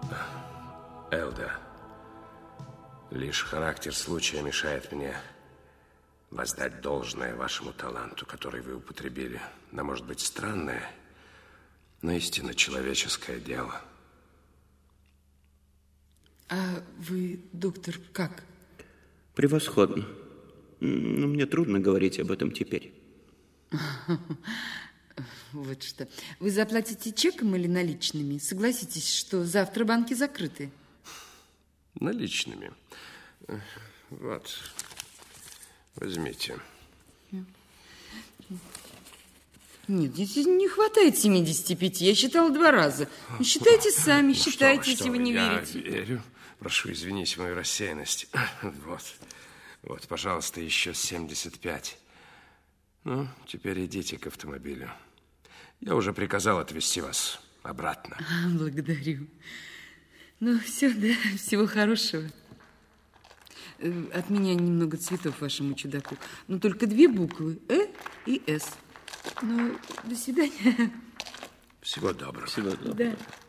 Элда, лишь характер случая мешает мне воздать должное вашему таланту, который вы употребили на, может быть, странное, но истинно человеческое дело. А вы, доктор, как? Превосходно. Но мне трудно говорить об этом теперь. Вот что. Вы заплатите чеком или наличными? Согласитесь, что завтра банки закрыты. Наличными. Вот. Возьмите. Нет, здесь не хватает 75. Я считала 2 раза. Считайте сами, считайте, если вы не верите. Я верю. Прошу извинить мою рассеянность. Вот, пожалуйста, еще 75. Ну, теперь идите к автомобилю. Я уже приказал отвезти вас обратно. Благодарю. Ну, все, да, всего хорошего. От меня немного цветов вашему чудаку. Но только 2 буквы, и С. Ну, до свидания. Всего доброго. Всего доброго. Да.